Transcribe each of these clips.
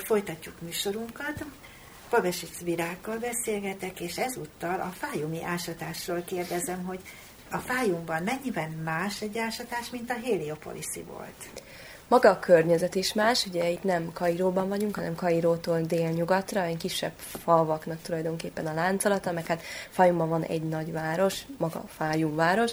folytatjuk műsorunkat. Pavesic Virággal beszélgetek, és ezúttal a fájumi ásatásról kérdezem, hogy a Fájumban mennyiben más egy ásatás, mint a Héliopoliszi volt? Maga a környezet is más, ugye itt nem Kairóban vagyunk, hanem Kairótól délnyugatra, egy kisebb falvaknak tulajdonképpen a láncolata, meg hát Fájumban van egy nagy város, maga a Fájum város,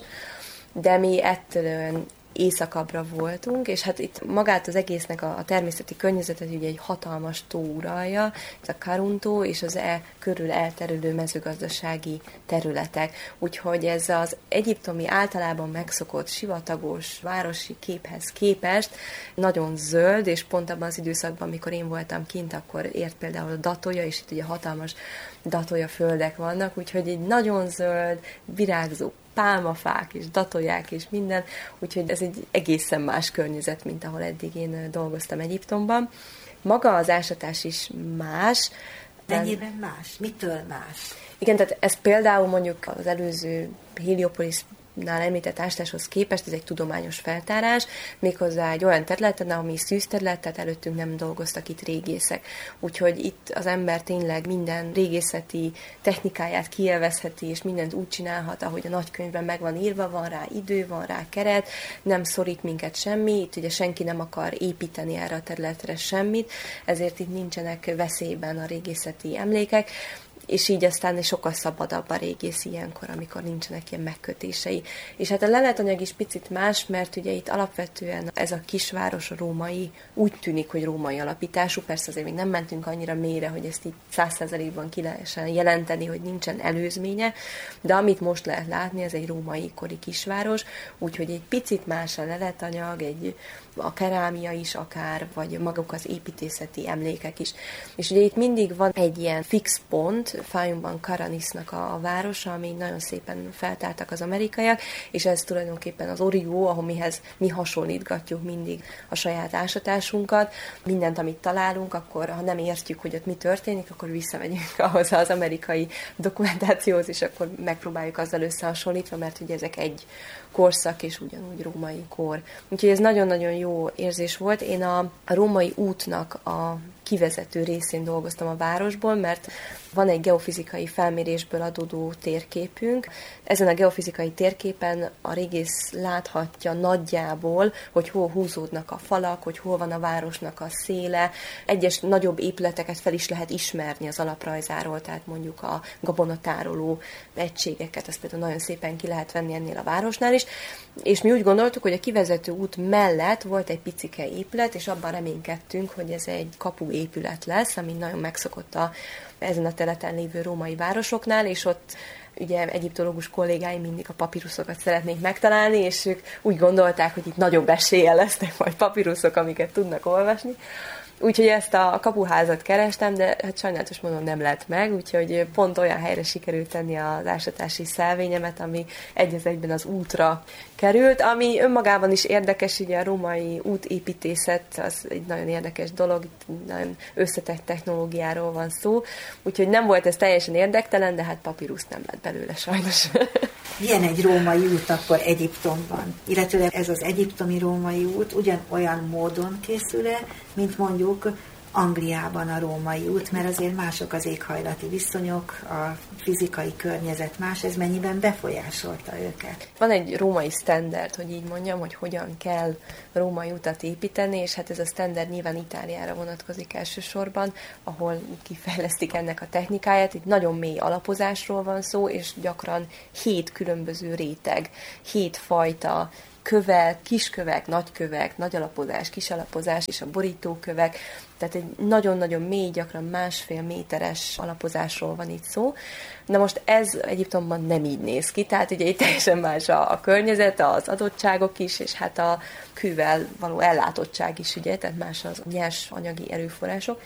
de mi ettől északabbra voltunk, és hát itt magát az egésznek a természeti környezetet ugye egy hatalmas tó uralja, ez a Karun tó, és az körül elterülő mezőgazdasági területek. Úgyhogy ez az egyiptomi általában megszokott sivatagos városi képhez képest nagyon zöld, és pont abban az időszakban, amikor én voltam kint, akkor ért például a Datoja, és itt ugye hatalmas Datoja földek vannak, úgyhogy egy nagyon zöld, virágzó pálmafák és datolyák és minden, úgyhogy ez egy egészen más környezet, mint ahol eddig én dolgoztam Egyiptomban. Maga az ásatás is más. Mennyiben más? Mitől más? Igen, tehát ez például mondjuk az előző Héliopolisnál említett ásatáshoz képest, ez egy tudományos feltárás, méghozzá egy olyan területen, ami szűz terület, tehát előttünk nem dolgoztak itt régészek. Úgyhogy itt az ember tényleg minden régészeti technikáját kielvezheti, és mindent úgy csinálhat, ahogy a nagykönyvben meg van írva, van rá idő, van rá keret, nem szorít minket semmi, itt ugye senki nem akar építeni erre a területre semmit, ezért itt nincsenek veszélyben a régészeti emlékek, és így aztán sokkal szabadabb a régész ilyenkor, amikor nincsenek ilyen megkötései. És hát a leletanyag is picit más, mert ugye itt alapvetően ez a kisváros a római, úgy tűnik, hogy római alapítású, persze azért még nem mentünk annyira mélyre, hogy ezt így 100%-ban ki lehessen jelenteni, hogy nincsen előzménye, de amit most lehet látni, ez egy római kori kisváros, úgyhogy egy picit más a leletanyag, a kerámia is akár, vagy maguk az építészeti emlékek is. És ugye itt mindig van egy ilyen fix pont, Fájumban Karanisnak a városa, ami nagyon szépen feltártak az amerikaiak, és ez tulajdonképpen az origó, ahol mi hasonlítgatjuk mindig a saját ásatásunkat. Mindent, amit találunk, akkor ha nem értjük, hogy ott mi történik, akkor visszamegyünk ahhoz az amerikai dokumentációhoz, és akkor megpróbáljuk azzal összehasonlítva, mert ugye ezek egy korszak, és ugyanúgy római kor. Úgyhogy ez nagyon-nagyon jó érzés volt. Én a római útnak a kivezető részén dolgoztam a városból, mert van egy geofizikai felmérésből adódó térképünk. Ezen a geofizikai térképen a régész láthatja nagyjából, hogy hol húzódnak a falak, hogy hol van a városnak a széle. Egyes nagyobb épületeket fel is lehet ismerni az alaprajzáról, tehát mondjuk a gabonatároló egységeket, ezt például nagyon szépen ki lehet venni ennél a városnál is. És mi úgy gondoltuk, hogy a kivezető út mellett volt egy picike épület, és abban reménykedtünk, hogy ez egy kapuépület lesz, ami nagyon megszokott ezen a területen lévő római városoknál, és ott ugye egyiptológus kollégáim mindig a papíruszokat szeretnék megtalálni, és ők úgy gondolták, hogy itt nagyobb eséllyel lesznek majd papíruszok, amiket tudnak olvasni. Úgyhogy ezt a kapuházat kerestem, de hát sajnálatos módon nem lett meg, úgyhogy pont olyan helyre sikerült tenni az ásatási szelvényemet, ami egy az egyben az útra került, ami önmagában is érdekes, ugye a római útépítészet az egy nagyon érdekes dolog, itt nagyon összetett technológiáról van szó, úgyhogy nem volt ez teljesen érdektelen, de hát papíruszt nem lett belőle sajnos. Milyen egy római út akkor Egyiptomban? Illetőleg ez az egyiptomi római út ugyanolyan módon készül-e, mint mondjuk Angliában a római út, mert azért mások az éghajlati viszonyok, a fizikai környezet más, ez mennyiben befolyásolta őket? Van egy római standard, hogy így mondjam, hogy hogyan kell római utat építeni, és hát ez a standard nyilván Itáliára vonatkozik elsősorban, ahol kifejlesztik ennek a technikáját. Itt nagyon mély alapozásról van szó, és gyakran 7 különböző réteg, 7 fajta kövek, kiskövek, nagykövek, nagy alapozás, kis alapozás és a borítókövek, tehát egy nagyon-nagyon mély, gyakran 1,5 méteres alapozásról van itt szó. Na most ez Egyiptomban nem így néz ki, tehát ugye itt teljesen más a környezet, az adottságok is, és hát a kővel való ellátottság is, ugye, tehát más az nyers anyagi erőforrások.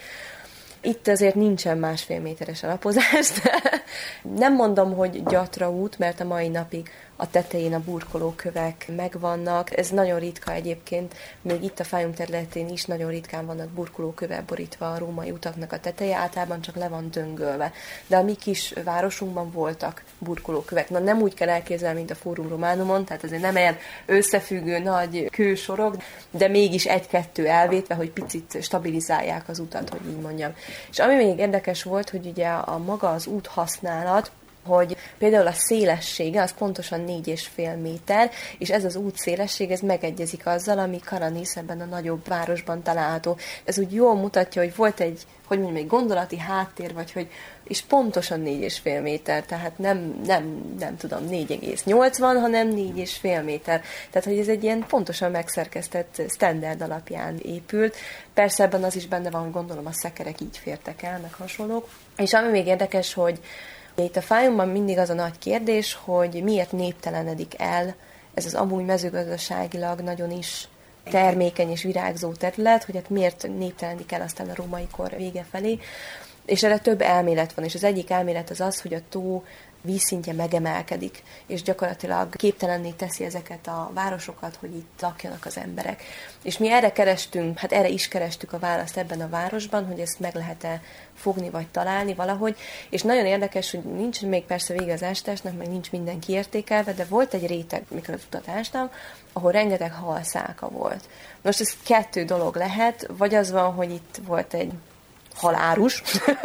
Itt azért nincsen 1,5 méteres alapozás, de nem mondom, hogy gyatra út, mert a mai napig a tetején a burkolókövek megvannak. Ez nagyon ritka egyébként, még itt a Fájum területén is nagyon ritkán vannak burkolókövek borítva a római utaknak a teteje, általában csak le van döngölve. De a mi kis városunkban voltak burkolókövek. Na nem úgy kell elképzelni, mint a Fórum Románumon, tehát azért nem ilyen összefüggő nagy kősorok, de mégis egy-kettő elvétve, hogy picit stabilizálják az utat, hogy így mondjam. És ami még érdekes volt, hogy ugye a maga az út használat, hogy például a szélessége az pontosan 4,5 méter, és ez az út szélesség, ez megegyezik azzal, ami Karanis ebben a nagyobb városban található. Ez úgy jól mutatja, hogy volt egy, hogy mondjam, egy gondolati háttér, vagy hogy, és pontosan 4,5 méter, tehát nem tudom, 4,80, hanem 4,5 méter. Tehát, hogy ez egy ilyen pontosan megszerkesztett standard alapján épült. Persze ebben az is benne van, hogy gondolom a szekerek így fértek el, meg hasonlók. És ami még érdekes, hogy itt a Fájumban mindig az a nagy kérdés, hogy miért néptelenedik el ez az amúgy mezőgazdaságilag nagyon is termékeny és virágzó terület, hogy hát miért néptelenedik el aztán a római kor vége felé. És erre több elmélet van, és az egyik elmélet az az, hogy a tó vízszintje megemelkedik, és gyakorlatilag képtelenné teszi ezeket a városokat, hogy itt lakjanak az emberek. És mi erre kerestünk, hát erre is kerestük a választ ebben a városban, hogy ezt meg lehet-e fogni, vagy találni valahogy. És nagyon érdekes, hogy nincs még persze vége az ásatásnak, meg nincs minden kiértékelve, de volt egy réteg, mikor az utat ástam, ahol rengeteg halszálka volt. Most ez kettő dolog lehet, vagy az van, hogy itt volt egy halárus,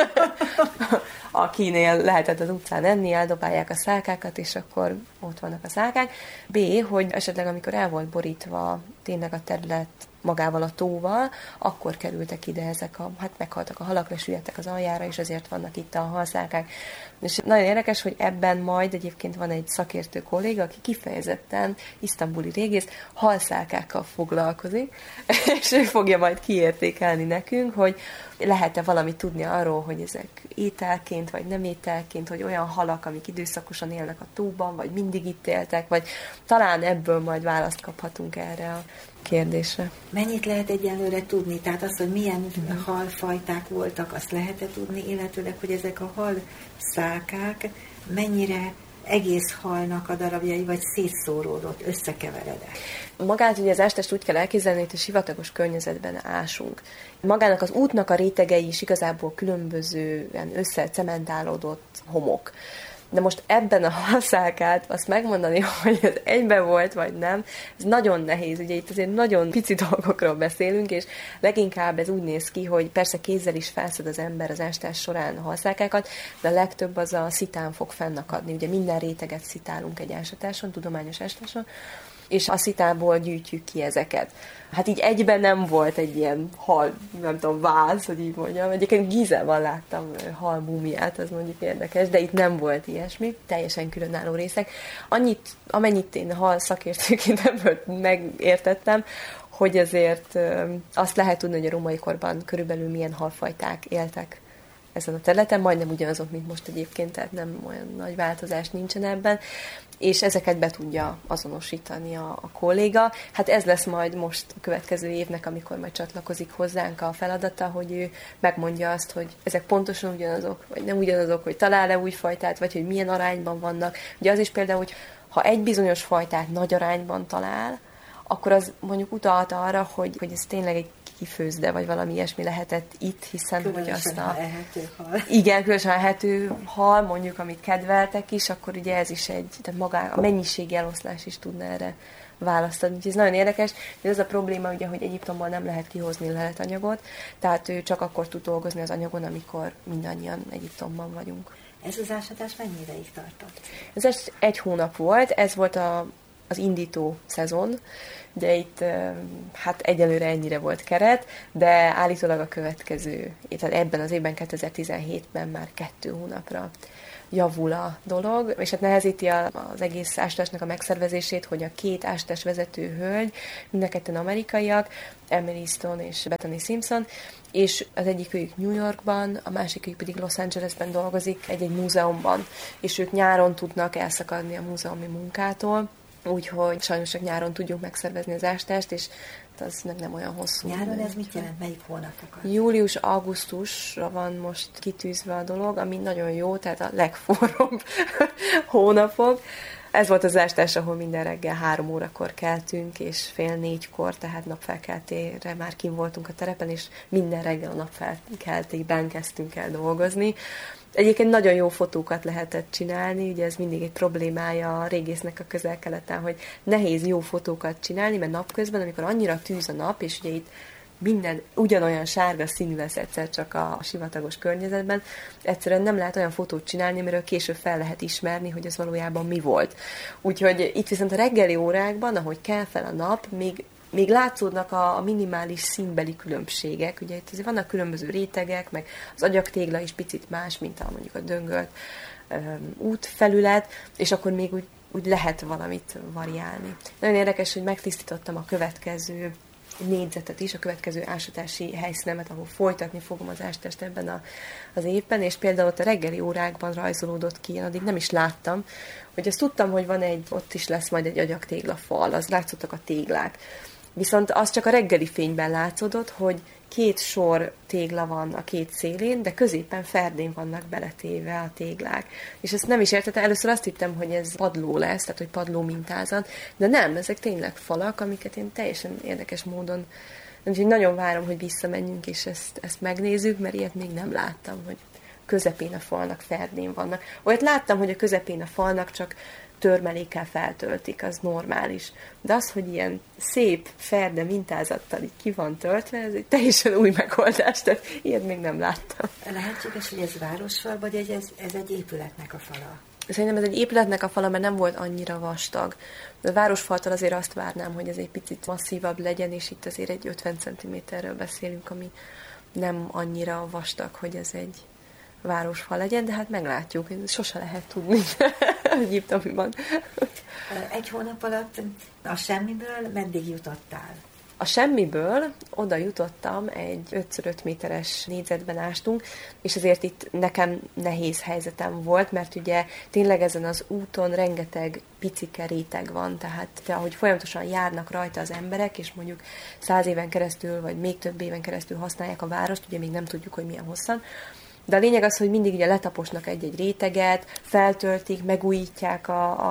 akinél lehetett az utcán enni, eldobálják a szálkákat, és akkor ott vannak a szálkák. B, hogy esetleg amikor el volt borítva tényleg a terület magával a tóval, akkor kerültek ide ezek hát meghaltak a halak, lesüllyedtek az aljára, és ezért vannak itt a halszálkák. És nagyon érdekes, hogy ebben majd egyébként van egy szakértő kolléga, aki kifejezetten isztambuli régész halszálkákkal foglalkozik, és ő fogja majd kiértékelni nekünk, hogy lehet-e valamit tudni arról, hogy ezek ételként, vagy nem ételként, hogy olyan halak, amik időszakosan élnek a tóban, vagy mindig itt éltek, vagy talán ebből majd választ kaphatunk erre a kérdésre. Mennyit lehet egyelőre tudni? Tehát azt, hogy milyen halfajták voltak, azt lehet-e tudni, illetőleg, hogy ezek a halszálkák mennyire egész halnak a darabjai, vagy szétszóródott, összekeveredett? Magát ugye az ásást úgy kell elképzelni, hogy a sivatagos környezetben ásunk. Magának az útnak a rétegei is igazából különbözően összecementálódott homok. De most ebben a halszálkát azt megmondani, hogy ez egyben volt, vagy nem, ez nagyon nehéz. Ugye itt azért nagyon pici dolgokról beszélünk, és leginkább ez úgy néz ki, hogy persze kézzel is felszed az ember az ásás során a halszálkákat, de a legtöbb az a szitán fog fennakadni. Ugye minden réteget szitálunk egy ásatáson, tudományos ásatáson, és a szitából gyűjtjük ki ezeket. Hát így egyben nem volt egy ilyen hal, nem tudom, váz, hogy így mondjam. Egyébként Gizában láttam hal múmiát, az mondjuk érdekes, de itt nem volt ilyesmi, teljesen különálló részek. Amennyit én hal szakértőként ebből megértettem, hogy azért azt lehet tudni, hogy a római korban körülbelül milyen halfajták éltek ezen a területen, majdnem ugyanazok, mint most egyébként, tehát nem olyan nagy változás nincsen ebben, és ezeket be tudja azonosítani a kolléga. Hát ez lesz majd most a következő évnek, amikor majd csatlakozik hozzánk a feladata, hogy ő megmondja azt, hogy ezek pontosan ugyanazok, vagy nem ugyanazok, hogy talál-e új fajtát, vagy hogy milyen arányban vannak. Ugye az is például, hogy ha egy bizonyos fajtát nagy arányban talál, akkor az mondjuk utalhat arra, hogy ez tényleg egy kifőzde, vagy valami ilyesmi lehetett itt, hiszen hogy azt a... Igen, különösen a ehető hal, mondjuk, amit kedveltek is, akkor ugye ez is tehát maga a mennyiségi eloszlás is tudna erre választani. Úgyhogy ez nagyon érdekes, de ez a probléma, ugye, hogy Egyiptomból nem lehet kihozni leletanyagot, tehát ő csak akkor tud dolgozni az anyagon, amikor mindannyian Egyiptomban vagyunk. Ez az ásatás mennyi ideig tartott? Ez egy hónap volt, ez volt az indító szezon, de itt hát egyelőre ennyire volt keret, de állítólag a következő, tehát ebben az évben 2017-ben már 2 hónapra javul a dolog, és hát nehezíti az egész ásatásnak a megszervezését, hogy a 2 ásatás vezető hölgy, mind a ketten amerikaiak, Emily Stone és Bethany Simpson, és az egyikük New Yorkban, a másikük pedig Los Angelesben dolgozik egy múzeumban, és ők nyáron tudnak elszakadni a múzeumi munkától, úgyhogy sajnos csak nyáron tudjuk megszervezni az ástást, és az meg nem olyan hosszú. Nyáron ez mit jelent? Melyik hónapokat? Július-augusztusra van most kitűzve a dolog, ami nagyon jó, tehát a legforróbb hónapok. Ez volt az ástás, ahol minden reggel 3 órakor keltünk, és 3:30-kor, tehát napfelkeltére már kim voltunk a terepen, és minden reggel a napfelkeltében kezdtünk el dolgozni. Egyébként nagyon jó fotókat lehetett csinálni, ugye ez mindig egy problémája a régésznek a Közel-Keleten, hogy nehéz jó fotókat csinálni, mert napközben, amikor annyira tűz a nap, és ugye itt minden ugyanolyan sárga színű lesz egyszer csak a sivatagos környezetben, egyszerűen nem lehet olyan fotót csinálni, amiről később fel lehet ismerni, hogy ez valójában mi volt. Úgyhogy itt viszont a reggeli órákban, ahogy kell fel a nap, még látszódnak a minimális színbeli különbségek. Ugye itt azért vannak különböző rétegek, meg az agyaktégla is picit más, mint mondjuk a döngölt útfelület, és akkor még úgy lehet valamit variálni. Nagyon érdekes, hogy megtisztítottam a következő négyzetet is, a következő ásatási helyszínemet, ahol folytatni fogom az ástást ebben az évben, és például ott a reggeli órákban rajzolódott ki, én addig nem is láttam, hogy azt tudtam, hogy ott is lesz majd egy agyaktégla fal, az látszottak a téglák. Viszont az csak a reggeli fényben látszódott, hogy 2 sor tégla van a 2 szélén, de középen ferdén vannak beletéve a téglák. És ezt nem is értettem, először azt hittem, hogy ez padló lesz, tehát hogy padló mintázat, de nem, ezek tényleg falak, amiket én teljesen érdekes módon, úgyhogy nagyon várom, hogy visszamenjünk és ezt megnézzük, mert ilyet még nem láttam, hogy közepén a falnak ferdén vannak. Olyat láttam, hogy a közepén a falnak csak törmelékkel feltöltik, az normális. De az, hogy ilyen szép ferde mintázattal így ki van töltve, ez egy teljesen új megoldás, tehát ilyet még nem láttam. Lehetséges, hogy ez városfal, vagy ez egy épületnek a fala? Szerintem ez egy épületnek a fala, mert nem volt annyira vastag. A városfaltól azért azt várnám, hogy ez egy picit masszívabb legyen, és itt azért egy 50 cm-ről beszélünk, ami nem annyira vastag, hogy ez egy városfal legyen, de hát meglátjuk, sose lehet tudni Egyiptomban. Egy hónap alatt a semmiből meddig jutottál? A semmiből oda jutottam, egy 5x5 méteres négyzetben ástunk, és azért itt nekem nehéz helyzetem volt, mert ugye tényleg ezen az úton rengeteg picike réteg van, tehát ahogy folyamatosan járnak rajta az emberek, és mondjuk 100 éven keresztül, vagy még több éven keresztül használják a várost, ugye még nem tudjuk, hogy milyen hosszan, de a lényeg az, hogy mindig ugye letaposnak egy-egy réteget, feltöltik, megújítják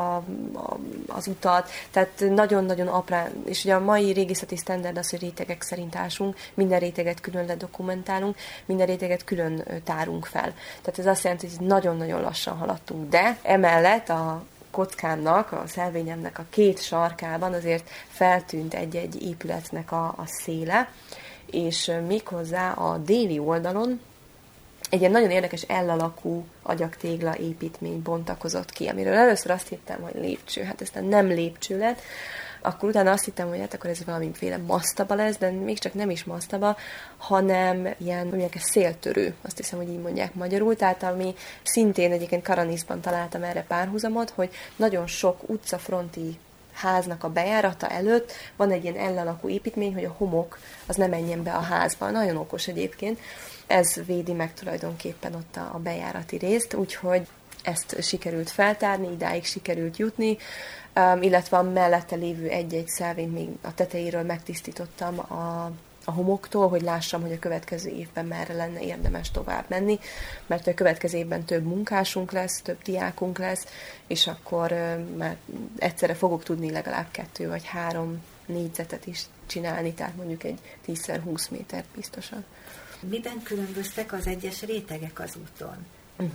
az utat, tehát nagyon-nagyon aprán, és ugye a mai régészeti sztenderd az, hogy rétegek szerint ásunk, minden réteget külön ledokumentálunk, minden réteget külön tárunk fel. Tehát ez azt jelenti, hogy nagyon-nagyon lassan haladtunk, de emellett a kockámnak, a szelvényemnek a 2 sarkában azért feltűnt egy-egy épületnek a széle, és méghozzá a déli oldalon egy ilyen nagyon érdekes L-alakú agyaktégla építmény bontakozott ki, amiről először azt hittem, hogy lépcső. Hát aztán nem lépcső lett. Akkor utána azt hittem, hogy hát akkor ez valamiféle masztaba lesz, de még csak nem is masztaba, hanem ilyen, mondják, széltörő, azt hiszem, hogy így mondják magyarul, tehát ami szintén egyébként Karaniszban találtam erre párhuzamot, hogy nagyon sok utcafronti háznak a bejárata előtt van egy ilyen L-alakú építmény, hogy a homok az ne menjen be a házba. Nagyon okos egyébként. Ez védi meg tulajdonképpen ott a bejárati részt, úgyhogy ezt sikerült feltárni, idáig sikerült jutni, illetve a mellette lévő egy-egy szelvényt még a tetejéről megtisztítottam a homoktól, hogy lássam, hogy a következő évben merre lenne érdemes tovább menni, mert a következő évben több munkásunk lesz, több diákunk lesz, és akkor már egyszerre fogok tudni legalább 2 vagy 3 négyzetet is csinálni, tehát mondjuk egy 10x20 méter biztosan. Miben különböztek az egyes rétegek az úton?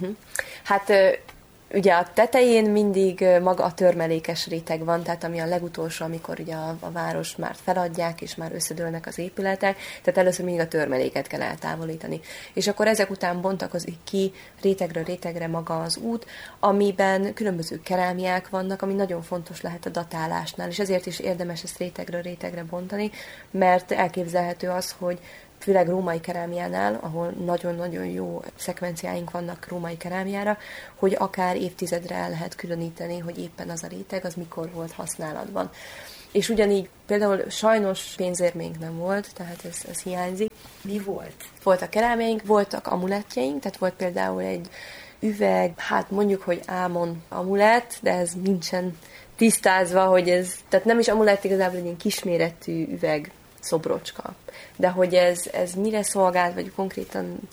Hát ugye a tetején mindig maga a törmelékes réteg van, tehát ami a legutolsó, amikor ugye a város már feladják, és már összedőlnek az épületek, tehát először mindig a törmeléket kell eltávolítani. És akkor ezek után bontakozik ki rétegről rétegre maga az út, amiben különböző kerámiák vannak, ami nagyon fontos lehet a datálásnál, és ezért is érdemes ezt rétegről rétegre bontani, mert elképzelhető az, hogy főleg római kerámiánál, ahol nagyon-nagyon jó szekvenciáink vannak római kerámiára, hogy akár évtizedre el lehet különíteni, hogy éppen az a réteg, az mikor volt használatban. És ugyanígy például sajnos pénzérménk nem volt, tehát ez hiányzik. Mi volt? Voltak kerámiáink, voltak amulettjeink, tehát volt például egy üveg, hát mondjuk, hogy Ámon amulett, de ez nincsen tisztázva, hogy ez, tehát nem is amulett, igazából egy ilyen kisméretű üveg szobrocska. De hogy ez mire szolgált, vagy konkrétan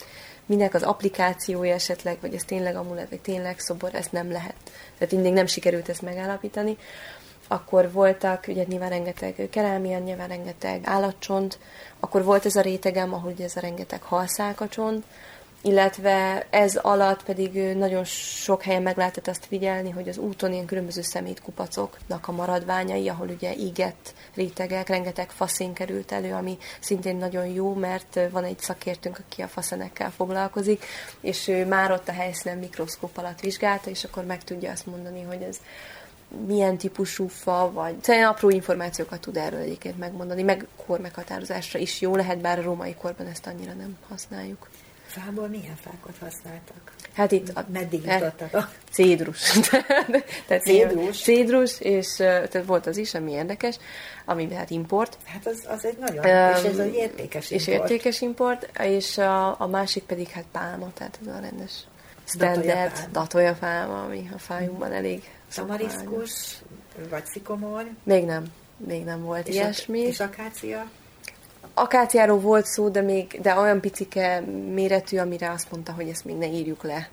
minek az applikációja esetleg, vagy ez tényleg amulet, vagy tényleg szobor, ezt nem lehet. Tehát mindig nem sikerült ezt megállapítani. Akkor voltak, ugye nyilván rengeteg kerámia, nyilván rengeteg állatcsont, akkor volt ez a rétegem, ahol ugye ez a rengeteg halszálkacsont, illetve ez alatt pedig nagyon sok helyen meg lehetett azt figyelni, hogy az úton ilyen különböző szemétkupacoknak a maradványai, ahol ugye égett rétegek, rengeteg faszén került elő, ami szintén nagyon jó, mert van egy szakértőnk, aki a faszenekkel foglalkozik, és ő már ott a helyszínen mikroszkóp alatt vizsgálta, és akkor meg tudja azt mondani, hogy ez milyen típusú fa, vagy szerintem apró információkat tud erről egyébként megmondani, meg kormeghatározásra is jó lehet, bár a római korban ezt annyira nem használjuk. Fából milyen fákat használtak? Hát itt meddig jutottak? Cédrus. Tehát cédrus? Cédrus, és tehát volt az is, ami érdekes, ami hát import. Hát az egy nagyon, és ez egy értékes import. És értékes import, és a másik pedig hát pálma, tehát ez a rendes standard datoljapálma, ami a fájunkban elég. Tamariszkus, vagy szikomor? Még nem volt és ilyesmi. És akácia? Akáciáról volt szó, de olyan picike méretű, amire azt mondta, hogy ezt még ne írjuk le.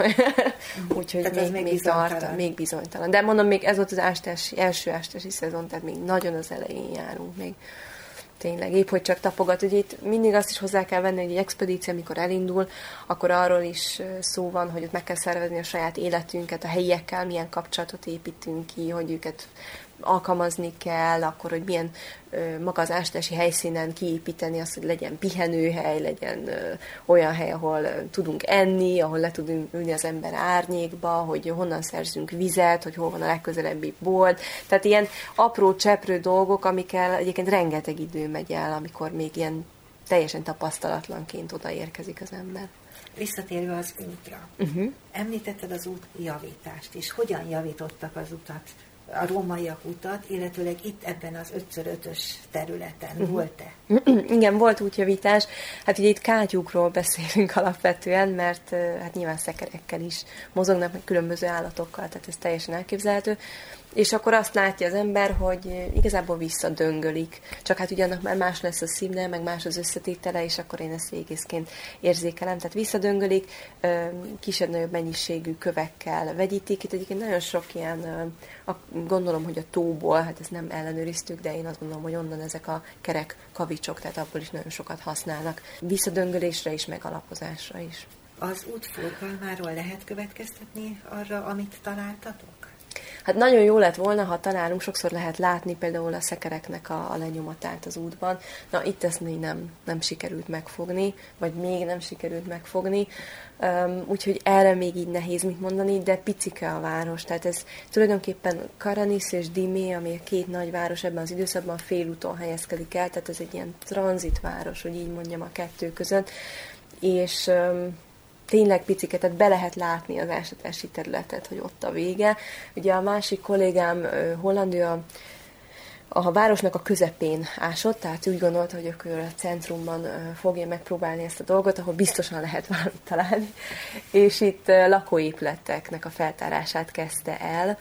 Úgyhogy még bizonytalan. De mondom, még ez volt az első ástesi szezon, tehát még nagyon az elején járunk még. Tényleg, épp hogy csak tapogat. Ugye itt mindig azt is hozzá kell venni, hogy egy expedíció, amikor elindul, akkor arról is szó van, hogy ott meg kell szervezni a saját életünket, a helyiekkel milyen kapcsolatot építünk ki, hogy őket alkalmazni kell, akkor, hogy milyen maga az ástási helyszínen kiépíteni azt, hogy legyen pihenőhely, legyen olyan hely, ahol tudunk enni, ahol le tudunk ülni az ember árnyékba, hogy honnan szerzünk vizet, hogy hol van a legközelebbi bolt. Tehát ilyen apró, cseprő dolgok, amikkel egyébként rengeteg idő megy el, amikor még ilyen teljesen tapasztalatlanként odaérkezik az ember. Visszatérve az útra. Említetted az út javítást is. Hogyan javítottak az utat? A rómaiak utat, illetőleg itt ebben az 5x5-ös területen volt-e? Igen, volt útjavítás. Hát ugye itt kátyúkról beszélünk alapvetően, mert hát nyilván szekerekkel is mozognak, meg különböző állatokkal, tehát ez teljesen elképzelhető. És akkor azt látja az ember, hogy igazából visszadöngölik. Csak hát ugye annak már más lesz a színe, meg más az összetétele, és akkor én ezt végészként érzékelem. Tehát visszadöngölik, kisebb-nagyobb mennyiségű kövekkel vegyítik. Itt egyébként nagyon sok ilyen, gondolom, hogy a tóból, hát ezt nem ellenőriztük, de én azt gondolom, hogy onnan ezek a kerek kavicsok, tehát abból is nagyon sokat használnak. Visszadöngölésre is, meg alapozásra is. Az út forgalmáról lehet következtetni arra, amit találtatok? Hát nagyon jó lett volna, ha találunk, sokszor lehet látni például a szekereknek a lenyomatát az útban. Na, itt ezt még nem sikerült megfogni, vagy még nem sikerült megfogni, úgyhogy erre még így nehéz mit mondani, de picike a város. Tehát ez tulajdonképpen Karanis és Dimé, ami a két nagyváros ebben az időszakban félúton helyezkedik el, tehát ez egy ilyen tranzitváros, hogy így mondjam, a kettő között, és tényleg picike, tehát be lehet látni az ásatási területet, hogy ott a vége. Ugye a másik kollégám holland, ő a városnak a közepén ásott, tehát úgy gondolta, hogy akkor a centrumban fogja megpróbálni ezt a dolgot, ahol biztosan lehet valamit találni. És itt lakóépületeknek a feltárását kezdte el.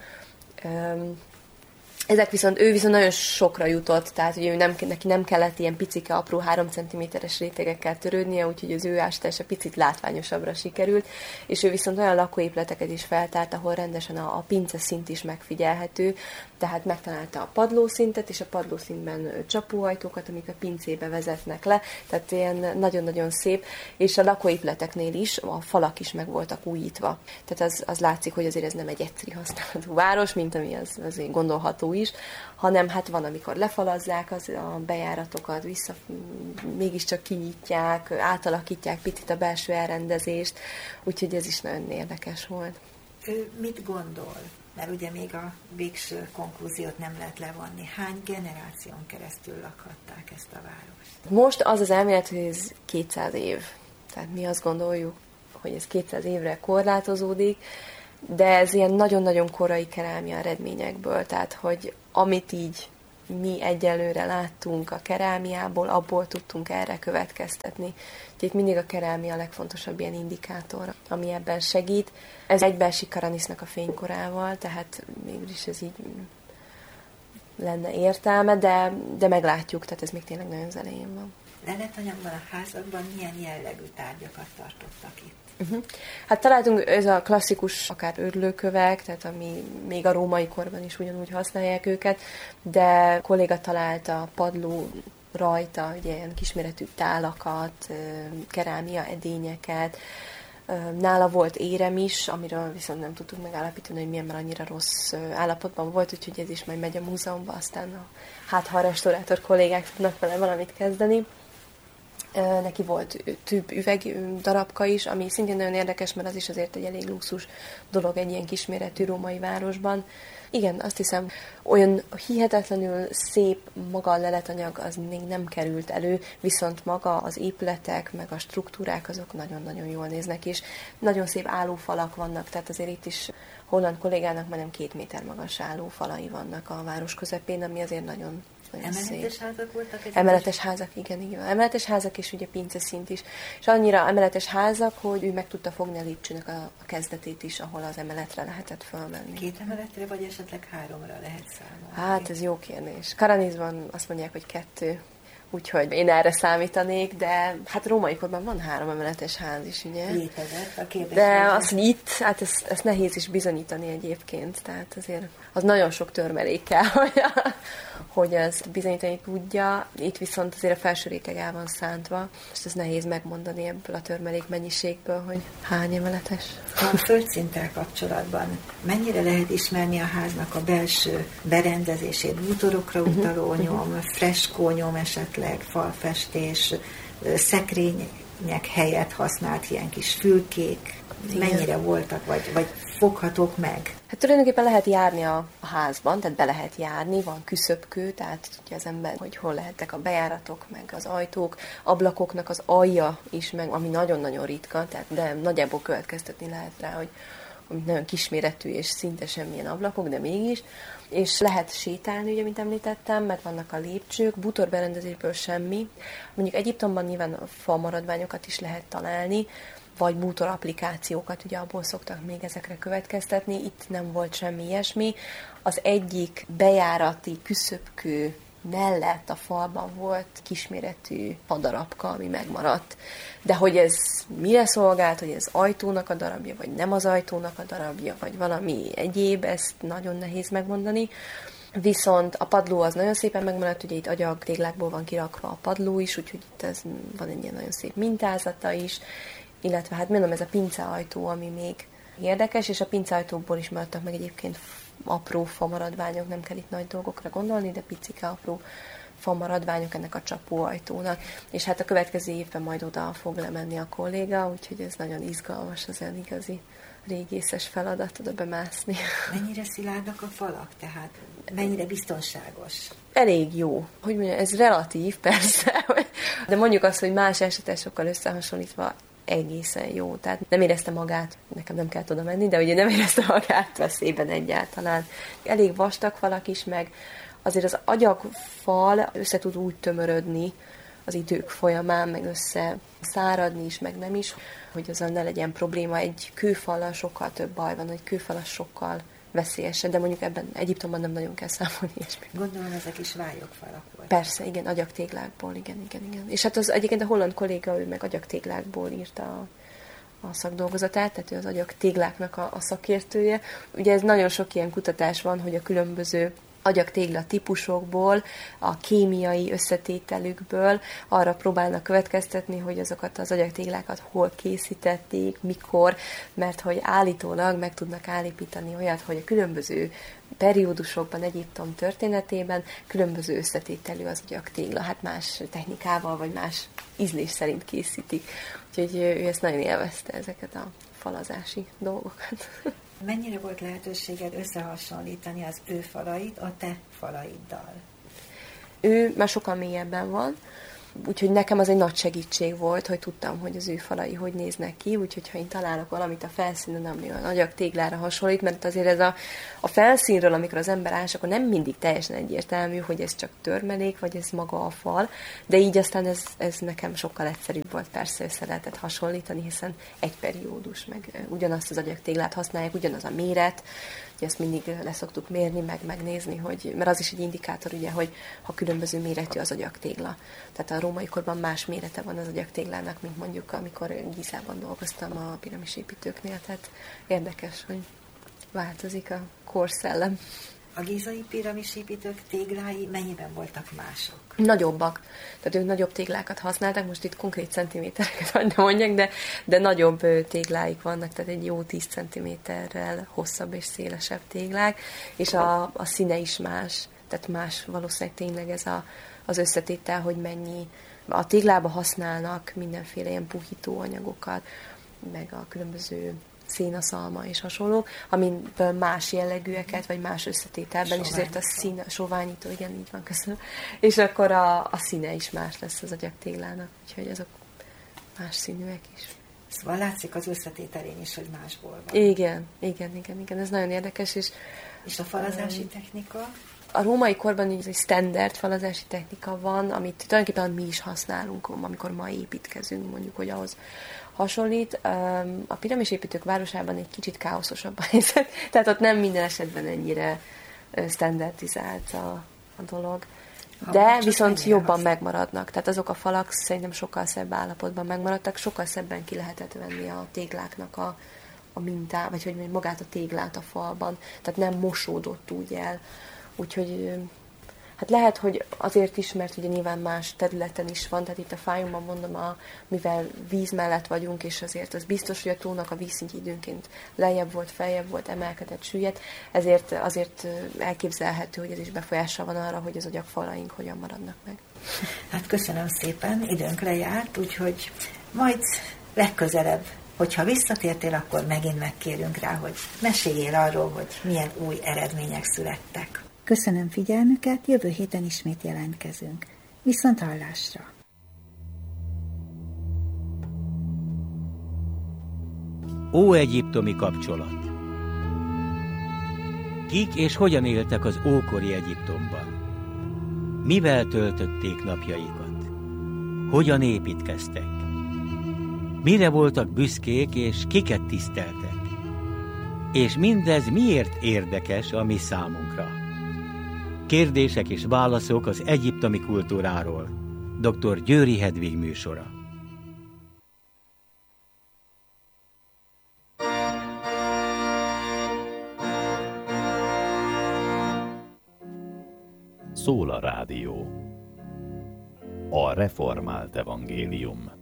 Ő viszont nagyon sokra jutott, tehát ugye neki nem kellett ilyen picike, apró 3 cm-es rétegekkel törődnie, úgyhogy az ő ástása picit látványosabbra sikerült, és ő viszont olyan lakóépületeket is feltárt, ahol rendesen a pince szint is megfigyelhető, tehát megtalálta a padlószintet, és a padlószintben csapóajtókat, amik a pincébe vezetnek le, tehát ilyen nagyon-nagyon szép, és a lakóépületeknél is a falak is meg voltak újítva. Tehát az látszik, hogy azért ez nem egy egyszerű használatú város, mint ami az azért gondolható is, hanem hát van, amikor lefalazzák a bejáratokat, mégiscsak kinyitják, átalakítják picit a belső elrendezést, úgyhogy ez is nagyon érdekes volt. Ő mit gondol? Mert ugye még a végső konklúziót nem lehet levonni. Hány generáción keresztül lakhatták ezt a várost? Most az az elmélet, hogy ez 200 év. Tehát mi azt gondoljuk, hogy ez 200 évre korlátozódik, de ez ilyen nagyon-nagyon korai kerámia eredményekből, tehát hogy amit így mi egyelőre láttunk a kerámiából, abból tudtunk erre következtetni. Itt mindig a kerámia a legfontosabb ilyen indikátor, ami ebben segít. Ez egybeesik Karanisnak a fénykorával, tehát mégis ez így lenne értelme, de meglátjuk, tehát ez még tényleg nagyon az elején van. leletanyagban, a házakban milyen jellegű tárgyakat tartottak itt? Hát találtunk ez a klasszikus, akár örlőkövek, tehát ami még a római korban is ugyanúgy használják őket, de kolléga találta padló rajta, ugye ilyen kisméretű tálakat, kerámia edényeket, nála volt érem is, amiről viszont nem tudtuk megállapítani, hogy milyen, mert annyira rossz állapotban volt, úgyhogy ez is majd megy a múzeumba, aztán ha a restaurátor kollégák tudnak vele valamit kezdeni. Neki volt több üveg darabka is, ami szintén nagyon érdekes, mert az is azért egy elég luxus dolog egy ilyen kisméretű római városban. Igen, azt hiszem, olyan hihetetlenül szép maga a leletanyag az még nem került elő, viszont maga az épületek, meg a struktúrák azok nagyon-nagyon jól néznek, és nagyon szép állófalak vannak, tehát azért itt is holland kollégának majdnem 2 méter magas állófalai vannak a város közepén, ami azért nagyon emeletes házak voltak? Emeletes házak, igen. Emeletes házak, és ugye pinceszint is. És annyira emeletes házak, hogy ő meg tudta fogni a lépcsőnek a kezdetét is, ahol az emeletre lehetett fölmenni. 2 emeletre, vagy esetleg 3-ra lehet számolni? Hát, ez jó kérdés. Karanizban azt mondják, hogy 2, úgyhogy én erre számítanék, de hát római korban van 3 emeletes ház is, ugye? Létezett a kérdés. De az, hogy itt, hát ezt nehéz is bizonyítani egyébként, tehát azért az nagyon sok törmelék kell, hogy ezt bizonyítani tudja. Itt viszont azért a felső réteg el van szántva, és ez nehéz megmondani ebből a törmelék mennyiségből, hogy hány emeletes. A földszinttel kapcsolatban mennyire lehet ismerni a háznak a belső berendezését, bútorokra utaló nyom, freskónyom esetleg, falfestés, szekrények helyett használt ilyen kis fülkék, mennyire voltak, vagy foghatók meg? Hát tulajdonképpen lehet járni a házban, tehát be lehet járni, van küszöbkő, tehát tudja az ember, hogy hol lehettek a bejáratok, meg az ajtók, ablakoknak az alja is, meg ami nagyon-nagyon ritka, tehát de nagyjából következtetni lehet rá, hogy nagyon kisméretű és szinte semmilyen ablakok, de mégis. És lehet sétálni, ugye, mint említettem, meg vannak a lépcsők, bútorberendezésből semmi. Mondjuk Egyiptomban nyilván a fa maradványokat is lehet találni, vagy bútor applikációkat, ugye abból szoktak még ezekre következtetni, itt nem volt semmi ilyesmi. Az egyik bejárati küszöbkő mellett a falban volt kisméretű fadarabka, ami megmaradt. De hogy ez mire szolgált, hogy ez ajtónak a darabja, vagy nem az ajtónak a darabja, vagy valami egyéb, ezt nagyon nehéz megmondani. Viszont a padló az nagyon szépen megmaradt, ugye itt agyag téglákból van kirakva a padló is, úgyhogy itt ez van egy ilyen nagyon szép mintázata is, illetve hát mondom, ez a pinceajtó, ami még érdekes, és a pinceajtóból is maradtak meg egyébként apró famaradványok, nem kell itt nagy dolgokra gondolni, de picike apró famaradványok ennek a csapóajtónak, és hát a következő évben majd oda fog lemenni a kolléga, úgyhogy ez nagyon izgalmas, az olyan igazi régészes feladat oda bemászni. Mennyire szilárdak a falak, tehát mennyire biztonságos? Elég jó. Hogy mondjam, ez relatív persze, de mondjuk azt, hogy más esetesokkal összehasonlítva egészen jó. Tehát nem érezte magát, nekem nem kellett oda menni, de ugye nem érezte magát veszélyben egyáltalán. Elég vastag falak is, meg azért az agyagfal össze tud úgy tömörödni az idők folyamán, meg össze száradni is, meg nem is, hogy azzal ne legyen probléma. Egy kőfallal sokkal több baj van, egy kőfal sokkal veszélyesebb, de mondjuk ebben Egyiptomban nem nagyon kell számolni ilyesmi. Gondolom, ezek is vályogfalak voltak. Persze, igen, agyagtéglákból, igen. És hát az egyébként a holland kolléga, ő meg agyagtéglákból írta a szakdolgozatát, tehát ő az agyagtégláknak a szakértője. Ugye ez nagyon sok ilyen kutatás van, hogy a különböző agyagtégla típusokból, a kémiai összetételükből arra próbálnak következtetni, hogy azokat az agyagtéglákat hol készítették, mikor, mert hogy állítólag meg tudnak állapítani olyat, hogy a különböző periódusokban, Egyiptom történetében különböző összetételű az agyagtégla, hát más technikával, vagy más ízlés szerint készítik. Úgyhogy ő ezt nagyon élvezte, ezeket a falazási dolgokat. Mennyire volt lehetőséged összehasonlítani az ő falait a te falaiddal? Ő már sokkal mélyebben van, úgyhogy nekem az egy nagy segítség volt, hogy tudtam, hogy az ő falai hogy néznek ki, úgyhogy ha én találok valamit a felszínen, ami olyan agyagtéglára hasonlít, mert azért ez a felszínről, amikor az ember ás, akkor nem mindig teljesen egyértelmű, hogy ez csak törmelék, vagy ez maga a fal, de így aztán ez nekem sokkal egyszerűbb volt, persze össze lehetett hasonlítani, hiszen egy periódus, meg ugyanazt az agyagtéglát használják, ugyanaz a méret, ugye ezt mindig leszoktuk mérni, meg megnézni, mert az is egy indikátor, ugye, hogy ha különböző méretű az agyagtégla. Tehát a római korban más mérete van az agyagtéglának, mint mondjuk amikor Gizában dolgoztam a piramisépítőknél, tehát érdekes, hogy változik a korszellem. A gízai piramisépítők téglái mennyiben voltak mások? Nagyobbak. Tehát ők nagyobb téglákat használtak, most itt konkrét centimétereket vagy nem mondjak, de nagyobb tégláik vannak, tehát egy jó 10 centiméterrel hosszabb és szélesebb téglák, és a színe is más, tehát más valószínűleg tényleg ez az összetétel, hogy mennyi. A téglába használnak mindenféle ilyen puhító anyagokat, meg a különböző szénaszalma és hasonló, amiből más jellegűeket, vagy más összetételben, és ezért a színe, soványító, igen, így van, köszönöm. És akkor a színe is más lesz az agyagtéglának, úgyhogy azok más színűek is. Szóval látszik az összetételén is, hogy másból van. Igen, ez nagyon érdekes. És a falazási technika? A római korban így egy standard falazási technika van, amit tulajdonképpen mi is használunk, amikor ma építkezünk, mondjuk, hogy ahhoz hasonlít. A piramisépítők városában egy kicsit káoszosabb a helyzet, tehát ott nem minden esetben ennyire standardizált a dolog. De viszont jobban megmaradnak. Tehát azok a falak szerintem sokkal szebb állapotban megmaradtak, sokkal szebben ki lehetett venni a tégláknak a mintát, vagy hogy magát a téglát a falban. Tehát nem mosódott úgy el. Úgyhogy hát lehet, hogy azért is, mert ugye nyilván más területen is van, tehát itt a Fájumban mondom, mivel víz mellett vagyunk, és azért az biztos, hogy a tónak a vízszintje időnként lejjebb volt, feljebb volt, emelkedett, süllyedt, ezért azért elképzelhető, hogy ez is befolyással van arra, hogy az agyagfalaink hogyan maradnak meg. Hát köszönöm szépen, időnk lejárt, úgyhogy majd legközelebb, hogyha visszatértél, akkor megint megkérünk rá, hogy meséljél arról, hogy milyen új eredmények születtek. Köszönöm figyelmüket, jövő héten ismét jelentkezünk. Viszont hallásra! Óegyiptomi kapcsolat. Kik és hogyan éltek az ókori Egyiptomban? Mivel töltötték napjaikat? Hogyan építkeztek? Mire voltak büszkék és kiket tiszteltek? És mindez miért érdekes a mi számunkra? Kérdések és válaszok az egyiptomi kultúráról. Dr. Győri Hedvig műsora. Szól a rádió. A reformált evangélium.